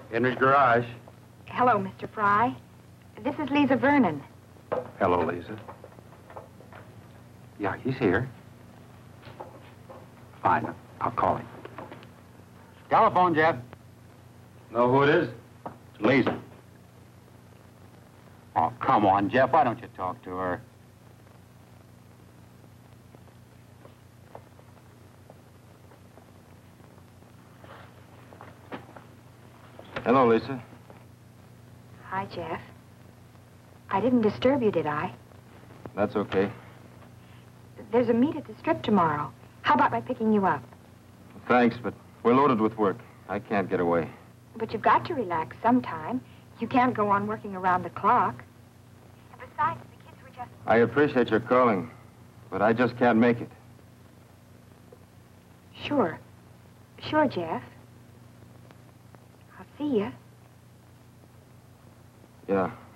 Henry's garage. Hello, Mr. Fry. This is Lisa Vernon. Hello, Lisa. Yeah, he's here. Fine. I'll call him. Telephone, Jeff. Know who it is? It's Lisa. Oh, come on, Jeff. Why don't you talk to her? Hello, Lisa. Hi, Jeff. I didn't disturb you, did I? That's okay. There's a meet at the Strip tomorrow. How about my picking you up? Thanks, but we're loaded with work. I can't get away. But you've got to relax sometime. You can't go on working around the clock. And besides, the kids were just... I appreciate your calling, but I just can't make it. Sure. Sure, Jeff. I'll see you. Yeah.